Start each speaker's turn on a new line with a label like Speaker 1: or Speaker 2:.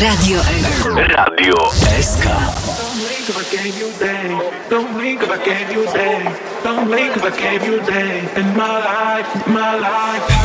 Speaker 1: Radio SK.
Speaker 2: Don't blink if I gave you day. Don't blink if I gave you day. Don't blink if I gave you day. In my life, my life.